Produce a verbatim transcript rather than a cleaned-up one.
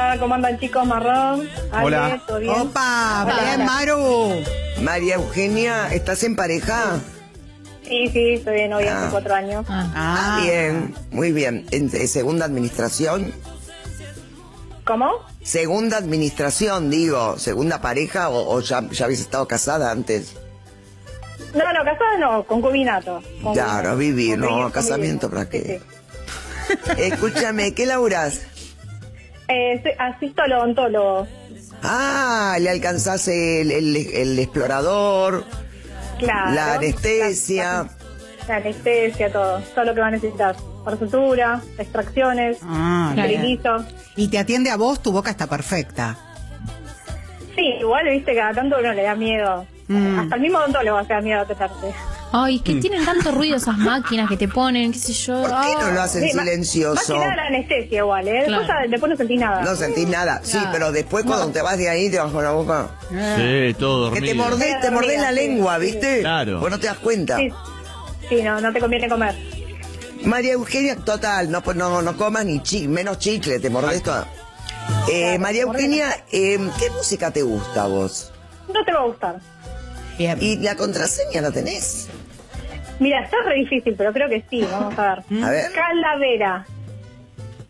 Hola, ¿cómo andan, chicos? Marrón. Ale, Hola. ¿todo bien? Opa, Hola, bien, hola. Maru. María Eugenia, ¿estás en pareja? Sí, sí, estoy de novia Ah. hace cuatro años. Ah, bien, muy bien. ¿En en segunda administración? ¿Cómo? Segunda administración, digo. ¿Segunda pareja o, o ya, ya habéis estado casada antes? No, no, casada no, concubinato. concubinato. Claro, vivir, no, Convivi- casamiento, ¿para convivimos. qué? Sí, sí. Escúchame, ¿qué laburás? Eh, sí, asisto al odontólogo. Ah, le alcanzás el, el, el explorador, Claro. la anestesia. La, la anestesia, todo. Todo lo que va a necesitar. Por sutura, extracciones, Ah, bien. esterilizo. Y te atiende a vos, tu boca está perfecta. Sí, igual, viste, cada tanto uno le da miedo. Mm. Hasta el mismo odontólogo se da miedo a tratarte. Ay, es que tienen tanto ruido esas máquinas que te ponen, qué sé yo. ¿Por qué no Ah. lo hacen Sí, ma- Más silencioso? que nada la anestesia igual, ¿eh? Después, Claro. ya- después no sentís nada. No sentís nada. Sí, Claro. pero después cuando te vas de ahí te vas con la boca. Sí, todo Que dormido. te mordés, te mordés la Sí, lengua, sí. ¿viste? Claro. Vos no te das cuenta. Sí, sí, no, no te conviene comer. María Eugenia, total, no, no, no comas ni chi, menos chicle, te mordés toda. Eh, Claro, María mordés. Eugenia, eh, ¿qué música te gusta a vos? No te va a gustar. Bien. ¿Y la contraseña la tenés? Mira, está re difícil, pero creo que sí, vamos a ver. A ver. Calavera.